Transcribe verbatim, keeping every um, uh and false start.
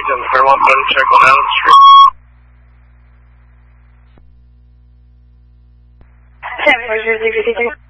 on the Fairmont one, check on Allen Street. ten four zero zero six.